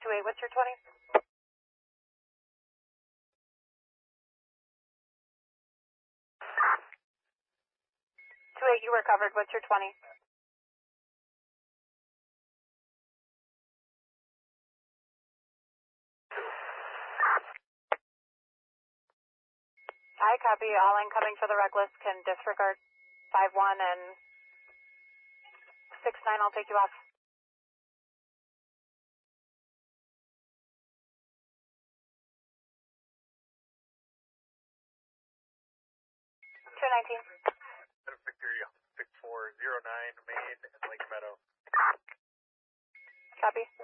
2-8, what's your 20? 2-8, you were covered, what's your 20? I copy, all incoming for the reckless can disregard 5-1 and 6-9, I'll take you off. 219. Victory 6409, Main and Lake Meadow. Copy.